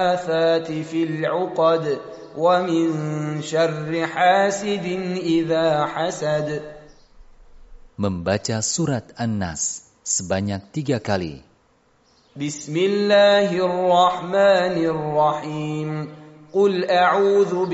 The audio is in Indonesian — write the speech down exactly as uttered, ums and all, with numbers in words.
النفاثات في العقد ومن شر حاسد إذا حسد. Membaca surat An-Nas sebanyak tiga kali. Bismillahirrahmanirrahim. Qul a'udzu